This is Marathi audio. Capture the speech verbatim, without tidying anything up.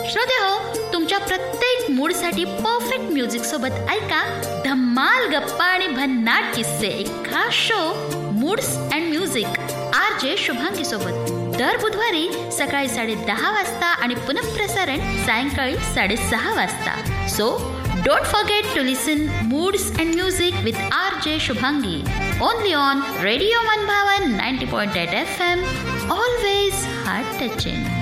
श्रोते तुमच्या प्रत्येक मूडसाठी परफेक्ट म्युझिक सोबत ऐका धम्माल गप्पा आणि भन्नाट किस्से, एक खास show moods and music R J Shubhangi सोबत दर बुधवारी सकाळी साडे दहा वाजता आणि पुनःप्रसारण सायंकाळी साडेसहा वाजता. So don't forget to listen moods and music with R J Shubhangi only on radio मनभावन ninety point eight F M. Always heart touching.